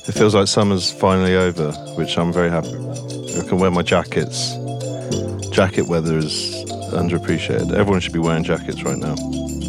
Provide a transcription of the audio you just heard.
It feels like summer's finally over, which I'm very happy about. I can wear my jackets. Jacket weather is underappreciated. Everyone should be wearing jackets right now.